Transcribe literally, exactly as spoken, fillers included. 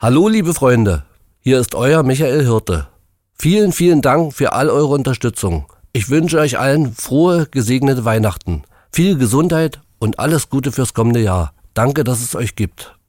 Hallo liebe Freunde, hier ist euer Michael Hirte. Vielen, vielen Dank für all eure Unterstützung. Ich wünsche euch allen frohe, gesegnete Weihnachten, viel Gesundheit und alles Gute fürs kommende Jahr. Danke, dass es euch gibt.